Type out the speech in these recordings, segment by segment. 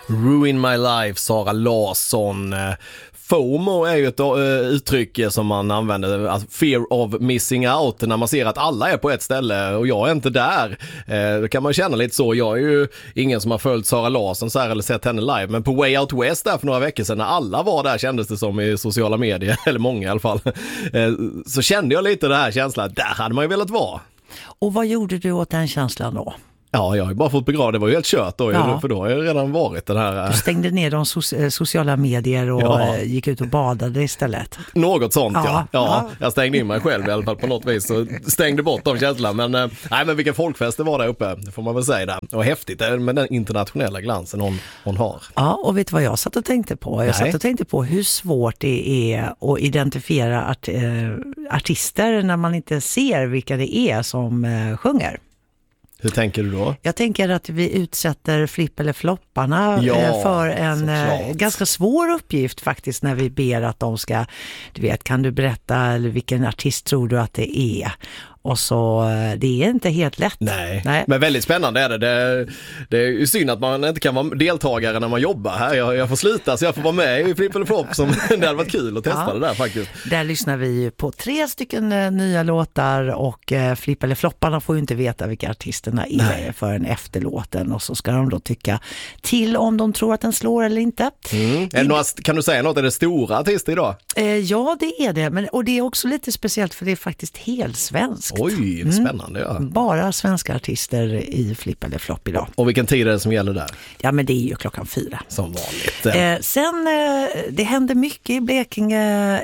Ruin My Life, Sara Larsson. FOMO är ju ett uttryck som man använder, alltså fear of missing out, när man ser att alla är på ett ställe och jag är inte där. Då kan man känna lite så. Jag är ju ingen som har följt Sara Larsson så här eller sett henne live, men på Way Out West där för några veckor sedan när alla var där, kändes det som i sociala medier, eller många i alla fall, så kände jag lite det här känslan, där hade man ju velat vara. Och vad gjorde du åt den känslan då? Ja, jag har ju bara fått begrava. Det var ju helt kört då, för då har jag redan varit den här... Du stängde ner de sociala medier och gick ut och badade istället. Något sånt, ja. Jag stängde in mig själv i alla fall på något vis och stängde bort de känslorna. Men vilken folkfest det var där uppe, det får man väl säga där. Och häftigt med den internationella glansen hon har. Ja, och vet du vad jag satt och tänkte på? Jag satt och tänkte på hur svårt det är att identifiera artister när man inte ser vilka det är som sjunger. Hur tänker du då? Jag tänker att vi utsätter flipp- eller flopparna för en ganska svår uppgift faktiskt, när vi ber att de ska, du vet, kan du berätta eller vilken artist tror du att det är? Och så, det är inte helt lätt. Nej. Men väldigt spännande är det. Det är ju synd att man inte kan vara deltagare när man jobbar här. Jag får sluta så jag får vara med i Flipp eller Flopp. Det hade varit kul att testa det där faktiskt. Där lyssnar vi på 3 stycken nya låtar och Flipp eller Flopparna får ju inte veta vilka artisterna är förrän efter låten. Och så ska de då tycka till om de tror att den slår eller inte. Kan du säga något? Är det stora artister idag? Ja, det är det. Och det är också lite speciellt för det är faktiskt helt svenskt. Oj, spännande. Ja. Bara svenska artister i Flipp eller Flopp idag. Och vilken tid är det som gäller där? Ja, men det är ju 4:00. Som vanligt. Sen, det händer mycket i Blekinge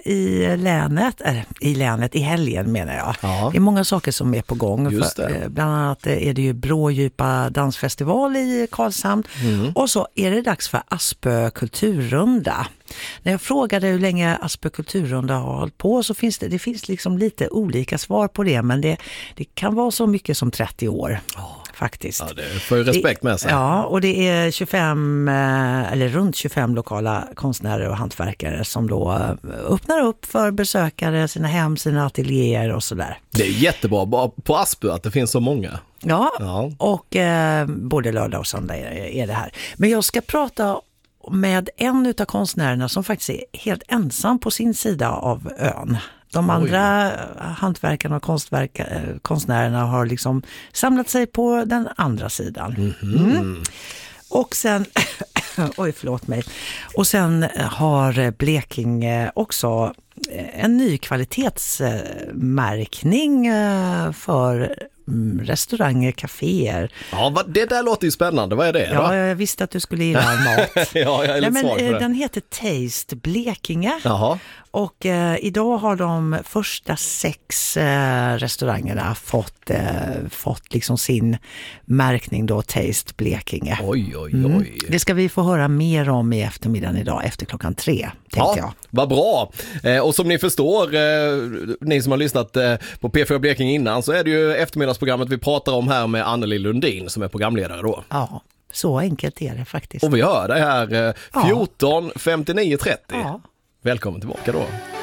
i helgen menar jag. Ja. Det är många saker som är på gång. Bland annat är det ju Brådjupa dansfestival i Karlshamn. Och så är det dags för Aspö kulturrunda. När jag frågade hur länge Aspö kulturrunda har hållit på så finns det finns liksom lite olika svar på det, men det kan vara så mycket som 30 år faktiskt. Ja, det får ju respekt med sig. Ja, och det är runt 25 lokala konstnärer och hantverkare som då öppnar upp för besökare, sina hem, sina ateljéer och sådär. Det är jättebra på Aspö att det finns så många. Ja. Och både lördag och söndag är det här. Men jag ska prata med en utav konstnärerna som faktiskt är helt ensam på sin sida av ön. De andra hantverkarna och konstnärerna har liksom samlat sig på den andra sidan. Och sen Och sen har Blekinge också en ny kvalitetsmärkning för restauranger, kaféer. Ja, det där låter ju spännande. Vad är det då? Ja, jag visste att du skulle gilla mat. Ja, jag är lite svag för det. Den heter Taste Blekinge. Jaha. Och idag har de första 6 restaurangerna fått liksom sin märkning då, Taste Blekinge. Oj. Det ska vi få höra mer om i eftermiddagen idag efter 3:00, tänkte jag. Vad bra. Och som ni förstår, ni som har lyssnat på P4 Blekinge innan, så är det ju eftermiddagsprogrammet vi pratar om här med Anneli Lundin som är programledare då. Ja, så enkelt är det faktiskt. Och vi hör det här 14:59:30. Ja. Välkommen tillbaka då.